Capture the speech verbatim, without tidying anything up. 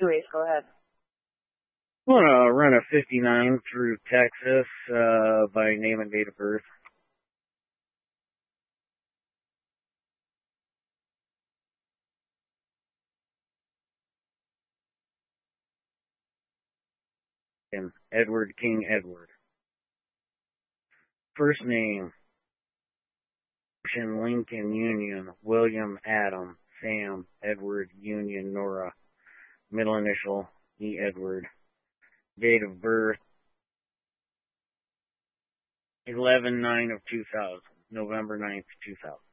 two eight. Go ahead. I want to run a fifty-nine through Texas uh, by name and date of birth. And Edward King Edward. First name, Lincoln Union, William Adam, Sam, Edward Union, Nora. Middle initial, E. Edward. Date of birth, eleven nine of two thousand, November ninth, two thousand.